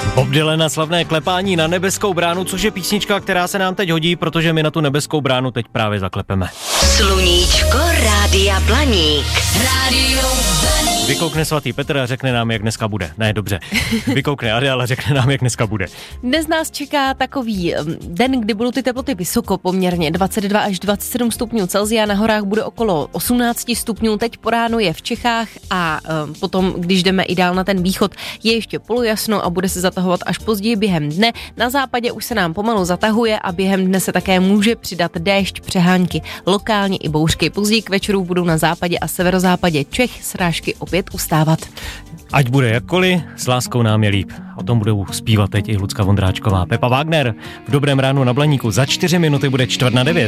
Bob Dylan na slavné klepání na nebeskou bránu, což je písnička, která se nám teď hodí, protože my na tu nebeskou bránu teď právě zaklepeme. Sluníčko Rádia Blaník. Rádio Blaník. Vykoukne svatý Petr a řekne nám, jak dneska bude. Ne, dobře. Vykoukne Adéla a řekne nám, jak dneska bude. Dnes nás čeká takový den, kdy budou ty teploty vysoko poměrně. 22 až 27 stupňů Celsia, na horách bude okolo 18 stupňů. Teď po ránu je v Čechách a potom, když jdeme i dál na ten východ, je ještě polojasno a bude se zatahovat až později během dne. Na západě už se nám pomalu zatahuje a během dne se také může přidat déšť, přehánky, lokálně i bouřky. Později k večeru budou na západě a severozápadě Čech srážky opět ustávat. Ať bude jakkoliv, s láskou nám je líp. O tom budou zpívat teď i Lucka Vondráčková. Pepa Wagner v Dobrém ránu na Blaníku. Za 4 minuty bude 8:45.